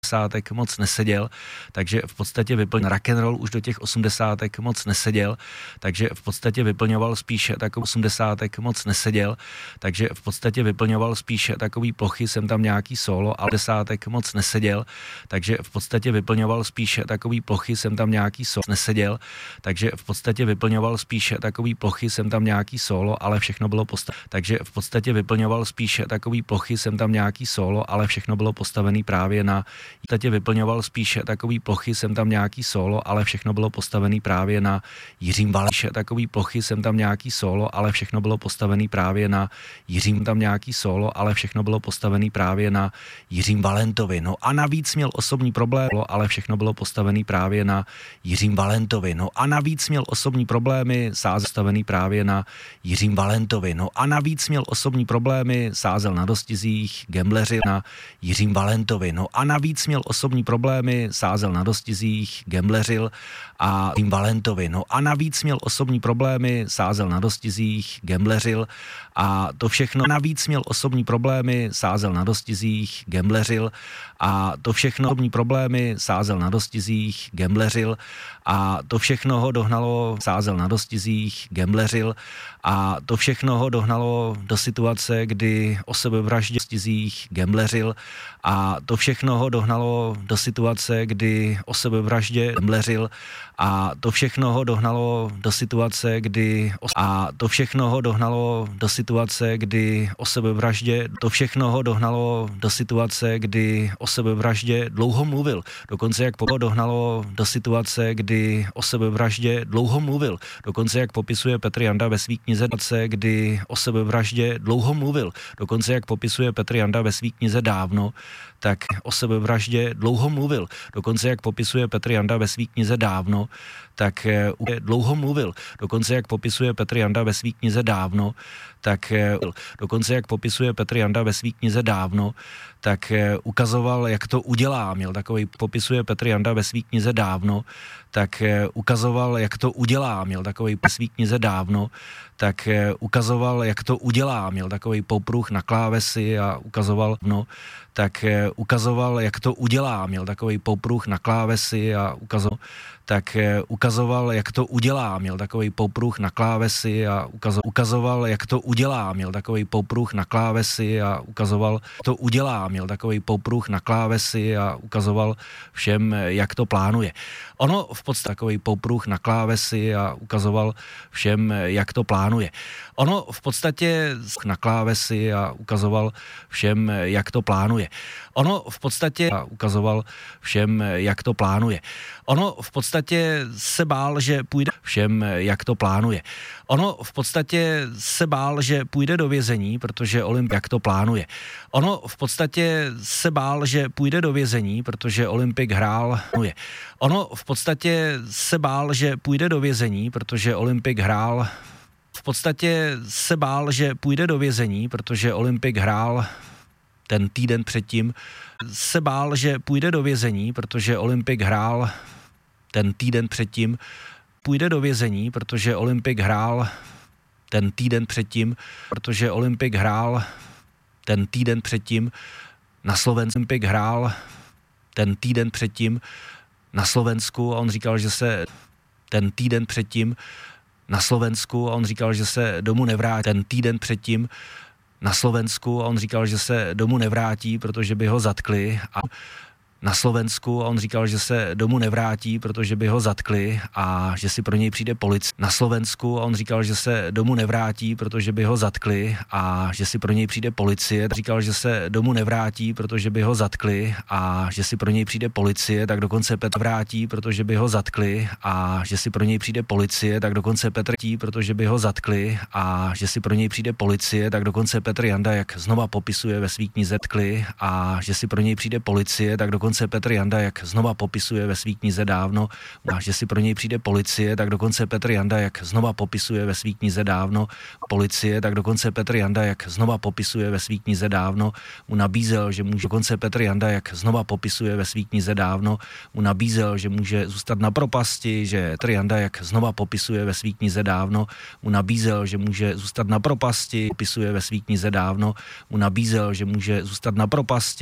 80. moc neseděl, takže v podstatě rock'n'roll už do těch 80. moc neseděl, takže v podstatě vyplňoval spíš takový 80. moc neseděl, takže v podstatě vyplňoval spíš takový plochy, jsem tam nějaký solo, a 80. moc neseděl, takže v podstatě vyplňoval spíš takový plochy, jsem tam nějaký solo, neseděl, takže v podstatě vyplňoval spíš takový plochy, jsem tam nějaký solo, ale všechno bylo postavené, takže v podstatě vyplňoval spíš takový plochy, jsem tam nějaký solo, ale všechno bylo postavený právě na v podstatě vyplňoval spíš takový plochy, jsem tam nějaký solo, ale všechno bylo postavený právě na Jiřím Valentovi. Takový plochy, jsem tam nějaký solo, ale všechno bylo postavený právě na Jiřím tam nějaký solo, ale všechno bylo postavený právě na Jiřím Valentovi. No a navíc měl osobní problém, ale všechno bylo postavený právě na Jiřím Valentovi. No a navíc měl osobní problémy, postavený právě na Jiřím Valentovi. No a navíc měl osobní problémy, sázel na dostizích, gambleřil na Jiřím Valentovi. No a navíc měl osobní problémy, sázel na dostizích, gambleřil a Jiřím Valentovi. No a navíc měl osobní problémy, sázel na dostizích, gambleřil a to všechno. Navíc měl osobní problémy, sázel na dostizích, gambleřil a to všechno. Osobní problémy, sázel na dostizích, gambleřil a to všechno ho dohnalo, sázel na dostizích, gambleřil a to všechno ho dohnalo do situace, kdy o sebevraždě dostizích, gambleřil a to všechno ho dohnalo do situace, kdy o sebevraždě gambleřil a to všechno ho dohnalo do situace, kdy a to všechno ho dohnalo do situace, kdy o sebevraždě, to všechno ho dohnalo do situace, kdy o sebevraždě dlouho mluvil. Dokonce jak ho dohnalo do situace, kdy o sebevraždě dlouho mluvil. Dokonce jak popisuje Petr Janda ve svý knize, kdy o sebevraždě dlouho mluvil. Dokonce jak popisuje Petr Janda ve svý knize Dávno, tak o sebevraždě dlouho mluvil. Dokonce jak popisuje Petr Janda ve svý knize Dávno, tak dlouho mluvil. Dokonce jak popisuje Petr Janda ve svý knize Dávno, tak dokonce jak popisuje Petr Janda ve svý knize Dávno, tak ukazoval, jak to udělá. Měl takový, popisuje Petr Janda ve svý knize Dávno, tak ukazoval, jak to udělá. Měl takový ve svý knize Dávno, tak ukazoval, jak to udělá. Měl takový popruh na klávesi a ukazoval, tak ukazoval, jak to udělá. Měl takový popruh na klávesi a ukazoval, jak to udělá. Měl takový popruh na klávesi a ukazoval, jak to udělá. Měl takový popruh na klávesi a ukazoval, to udělá. Měl takový popruh na klávesi a ukazoval všem, jak to plánuje. Ono v podstatě takový popruh na klávesi a ukazoval všem, jak to plánuje. Ono v podstatě na klávesi a ukazoval všem, jak to plánuje. Ono v podstatě a ukazoval všem, jak to plánuje. Ono v podstatě se bál, že půjde všem, jak to plánuje. Ono v podstatě se bál, že půjde do vězení, protože jak to plánuje. Ono v podstatě se bál, že půjde do vězení, protože Olympik hrál. Ono v podstatě se bál, že půjde do vězení, protože Olympik hrál. V podstatě se bál, že půjde do vězení, protože Olympik hrál ten týden předtím. Se bál, že půjde do vězení, protože Olympik hrál ten týden předtím. Půjde do vězení, protože Olympik hrál ten týden předtím, protože Olympik hrál ten týden předtím na Slovensku. Olympik hrál ten týden předtím na Slovensku a on říkal, že se ten týden předtím na Slovensku a on říkal, že se domů nevrátí. Ten týden předtím na Slovensku a on říkal, že se domů nevrátí, protože by ho zatkli a na Slovensku a on říkal, že se domů nevrátí, protože by ho zatkli a že si pro něj přijde policie. Na Slovensku a on říkal, že se domů nevrátí, protože by ho zatkli a že si pro něj přijde policie. Říkal, že se domů nevrátí, protože by ho zatkli a že si pro něj přijde policie, tak dokonce Petr vrátí, protože by ho zatkli a že si pro něj přijde policie, tak dokonce Petr tí, protože by ho zatkli a že si pro něj přijde policie, tak dokonce Petr Janda, jak znova popisuje ve svý knize Tkli a že si pro něj přijde policie, tak dokonce Petr Janda, jak znova popisuje ve svý knize Dávno, a že si pro něj přijde policie, tak dokonce Petr Janda, jak znova popisuje ve svý knize Dávno, policie, tak dokonce Petr Janda, jak znova popisuje ve svý knize Dávno, mu nabízel, že může, dokonce Petr Janda, jak znova popisuje ve svý knize Dávno, mu nabízel, že může zůstat na propasti, že Petr Janda, jak znova popisuje ve svý knize Dávno, mu nabízel, že může zůstat na propasti, popisuje ve svý knize Dávno, mu nabízel, že může zůstat na propasti.